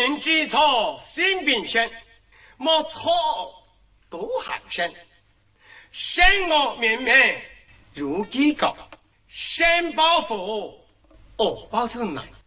人之错，心并生，莫错都行生。生我明明如鸡狗，生包袱，我包就难。